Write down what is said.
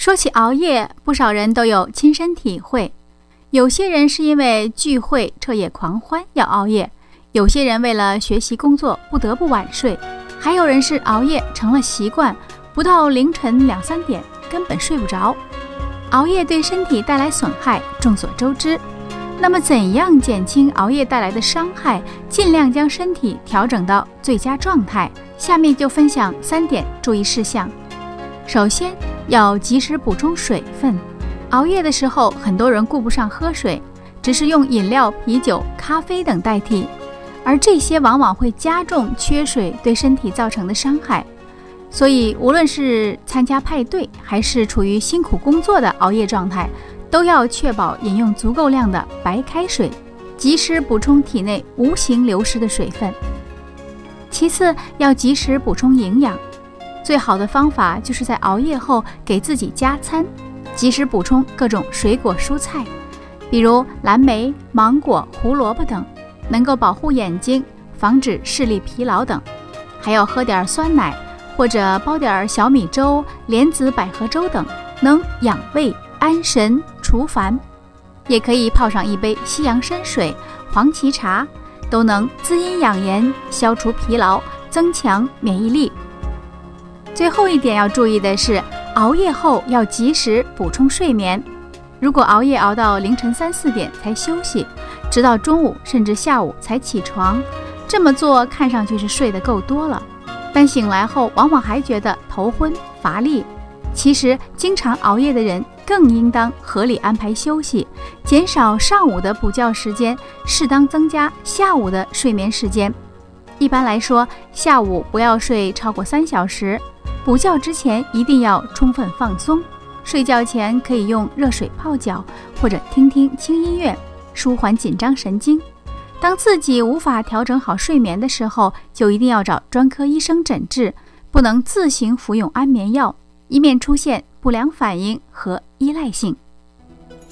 说起熬夜，不少人都有亲身体会。有些人是因为聚会彻夜狂欢要熬夜，有些人为了学习工作不得不晚睡，还有人是熬夜成了习惯，不到凌晨2、3点根本睡不着。熬夜对身体带来损害众所周知，那么怎样减轻熬夜带来的伤害，尽量将身体调整到最佳状态？下面就分享3点注意事项。首先，要及时补充水分。熬夜的时候，很多人顾不上喝水，只是用饮料、啤酒、咖啡等代替，而这些往往会加重缺水对身体造成的伤害。所以无论是参加派对还是处于辛苦工作的熬夜状态，都要确保饮用足够量的白开水，及时补充体内无形流失的水分。其次，要及时补充营养，最好的方法就是在熬夜后给自己加餐，及时补充各种水果蔬菜，比如蓝莓、芒果、胡萝卜等，能够保护眼睛，防止视力疲劳等。还要喝点酸奶，或者煲点小米粥、莲子百合粥等，能养胃、安神、除烦。也可以泡上一杯西洋参水、黄芪茶，都能滋阴养颜，消除疲劳，增强免疫力。最后一点要注意的是，熬夜后要及时补充睡眠。如果熬夜熬到凌晨3、4点才休息，直到中午甚至下午才起床，这么做看上去是睡得够多了，但醒来后往往还觉得头昏乏力。其实经常熬夜的人更应当合理安排休息，减少上午的补觉时间，适当增加下午的睡眠时间。一般来说，下午不要睡超过3小时，补觉之前一定要充分放松。睡觉前可以用热水泡脚，或者听听轻音乐，舒缓紧张神经。当自己无法调整好睡眠的时候，就一定要找专科医生诊治，不能自行服用安眠药，以免出现不良反应和依赖性。